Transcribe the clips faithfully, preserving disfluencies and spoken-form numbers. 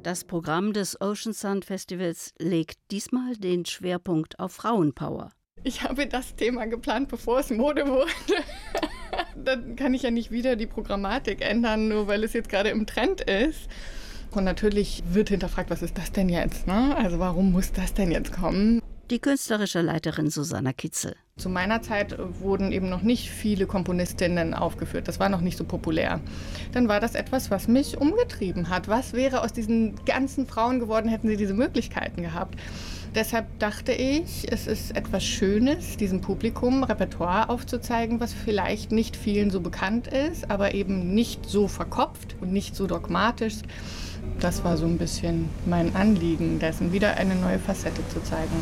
Das Programm des Ocean Sun Festivals legt diesmal den Schwerpunkt auf Frauenpower. Ich habe das Thema geplant, bevor es Mode wurde. Dann kann ich ja nicht wieder die Programmatik ändern, nur weil es jetzt gerade im Trend ist. Und natürlich wird hinterfragt, was ist das denn jetzt? Ne? Also warum muss das denn jetzt kommen? Die künstlerische Leiterin Susanna Kitzel. Zu meiner Zeit wurden eben noch nicht viele Komponistinnen aufgeführt. Das war noch nicht so populär. Dann war das etwas, was mich umgetrieben hat. Was wäre aus diesen ganzen Frauen geworden, hätten sie diese Möglichkeiten gehabt? Deshalb dachte ich, es ist etwas Schönes, diesem Publikum Repertoire aufzuzeigen, was vielleicht nicht vielen so bekannt ist, aber eben nicht so verkopft und nicht so dogmatisch. Das war so ein bisschen mein Anliegen, dessen wieder eine neue Facette zu zeigen.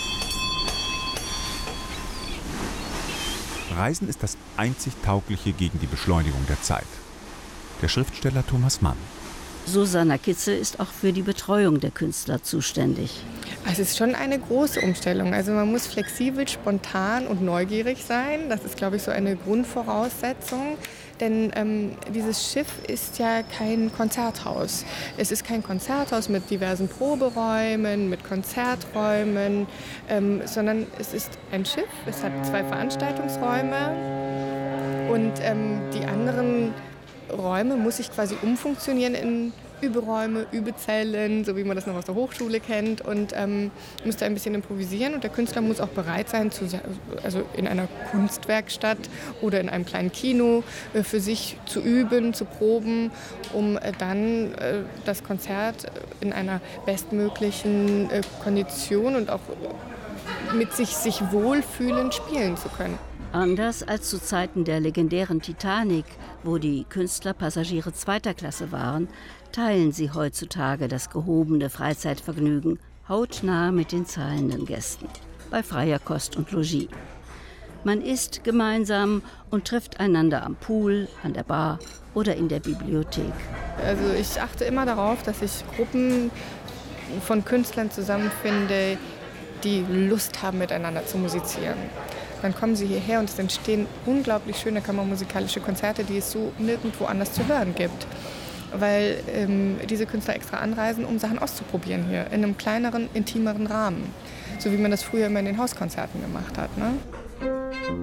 Reisen ist das einzig Taugliche gegen die Beschleunigung der Zeit. Der Schriftsteller Thomas Mann. Susanna Kitzel ist auch für die Betreuung der Künstler zuständig. Es ist schon eine große Umstellung. Also man muss flexibel, spontan und neugierig sein. Das ist, glaube ich, so eine Grundvoraussetzung. Denn ähm, dieses Schiff ist ja kein Konzerthaus. Es ist kein Konzerthaus mit diversen Proberäumen, mit Konzerträumen, ähm, sondern es ist ein Schiff. Es hat zwei Veranstaltungsräume und ähm, die anderen Räume muss ich quasi umfunktionieren in Überäume, Übezellen, so wie man das noch aus der Hochschule kennt, und ähm, muss da ein bisschen improvisieren, und der Künstler muss auch bereit sein, zu, also in einer Kunstwerkstatt oder in einem kleinen Kino äh, für sich zu üben, zu proben, um äh, dann äh, das Konzert in einer bestmöglichen äh, Kondition und auch mit sich, sich wohlfühlend spielen zu können. Anders als zu Zeiten der legendären Titanic, wo die Künstler Passagiere zweiter Klasse waren, teilen sie heutzutage das gehobene Freizeitvergnügen hautnah mit den zahlenden Gästen, bei freier Kost und Logis. Man isst gemeinsam und trifft einander am Pool, an der Bar oder in der Bibliothek. Also ich achte immer darauf, dass ich Gruppen von Künstlern zusammenfinde, die Lust haben, miteinander zu musizieren. Dann kommen sie hierher und es entstehen unglaublich schöne kammermusikalische Konzerte, die es so nirgendwo anders zu hören gibt. Weil ähm, diese Künstler extra anreisen, um Sachen auszuprobieren hier, in einem kleineren, intimeren Rahmen. So wie man das früher immer in den Hauskonzerten gemacht hat, ne?